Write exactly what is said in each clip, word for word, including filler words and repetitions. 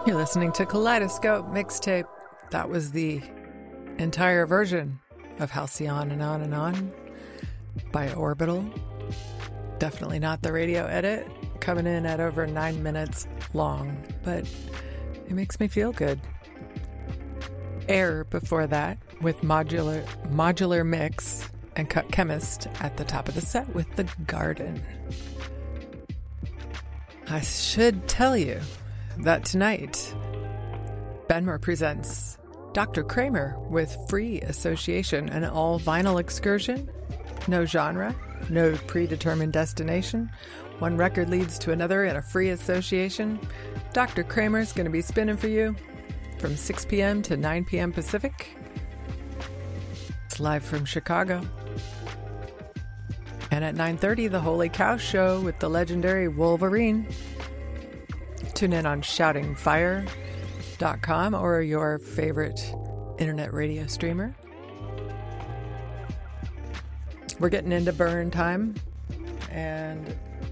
You're listening to Kaleidoscope Mixtape. That was the entire version of Halcyon and On and On by Orbital. Definitely not the radio edit, coming in at over nine minutes long, but it makes me feel good. Air before that with Modular Modular Mix and Cut Chemist at the top of the set with The Garden. I should tell you that tonight, Benmore presents Doctor Kramer with Free Association, an all-vinyl excursion. No genre, no predetermined destination. One record leads to another in a free association. Doctor Kramer's going to be spinning for you from six p.m. to nine p.m. Pacific. It's live from Chicago. And at nine thirty, the Holy Cow Show with the legendary Wolverine. Tune in on shouting fire dot com or your favorite internet radio streamer. We're getting into burn time, and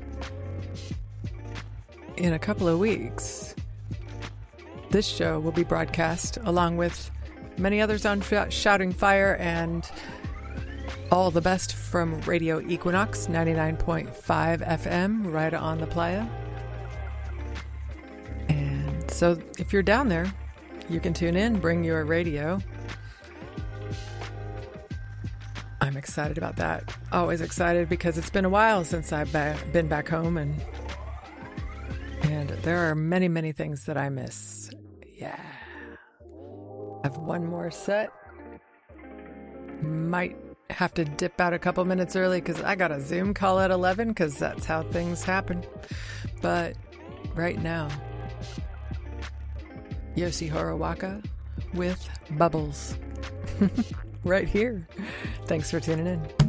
in a couple of weeks, this show will be broadcast along with many others on Shouting Fire and all the best from Radio Equinox ninety-nine point five F M right on the playa. And so if you're down there, you can tune in, bring your radio. I'm excited about that. Always excited because it's been a while since I've been back home, and and there are many, many things that I miss. Yeah. I have one more set. Might have to dip out a couple minutes early because I got a Zoom call at eleven because that's how things happen. But right now, Yoshi Horowaka with Bubbles. Right here. Thanks for tuning in.